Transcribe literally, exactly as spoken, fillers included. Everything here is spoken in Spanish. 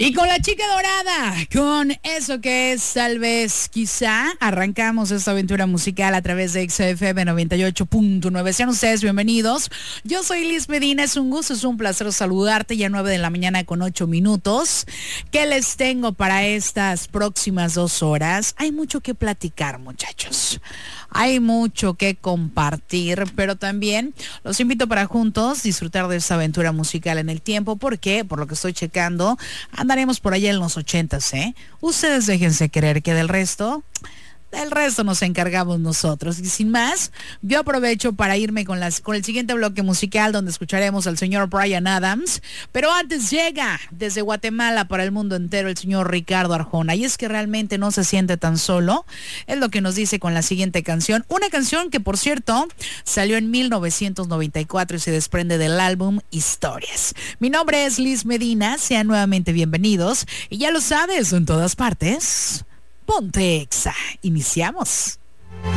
Y con la chica dorada, con eso que es tal vez, quizá, arrancamos esta aventura musical a través de X F M noventa y ocho punto nueve. Sean ustedes bienvenidos. Yo soy Liz Medina, es un gusto, es un placer saludarte. Ya nueve de la mañana con ocho minutos. ¿Qué les tengo para estas próximas dos horas? Hay mucho que platicar, muchachos. Hay mucho que compartir, pero también los invito para juntos disfrutar de esta aventura musical en el tiempo, porque, por lo que estoy checando, andaremos por allá en los ochentas, ¿eh? Ustedes déjense querer, que del resto... Del resto nos encargamos nosotros. Y sin más, yo aprovecho para irme con, las, con el siguiente bloque musical, donde escucharemos al señor Bryan Adams. Pero antes llega desde Guatemala para el mundo entero el señor Ricardo Arjona. Y es que realmente no se siente tan solo. Es lo que nos dice con la siguiente canción. Una canción que, por cierto, salió en mil novecientos noventa y cuatro y se desprende del álbum Historias. Mi nombre es Liz Medina. Sean nuevamente bienvenidos. Y ya lo sabes, en todas partes... Ponte Exa. Iniciamos.